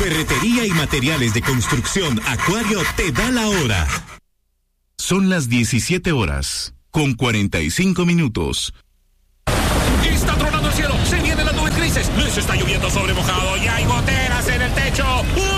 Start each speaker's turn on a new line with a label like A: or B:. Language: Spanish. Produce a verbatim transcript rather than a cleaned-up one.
A: Ferretería y materiales de construcción Acuario te da la hora.
B: Son las diecisiete horas, con cuarenta y cinco minutos.
C: Está tronando el cielo, se vienen las nubes grises, les está lloviendo sobre mojado y hay goteras en el techo.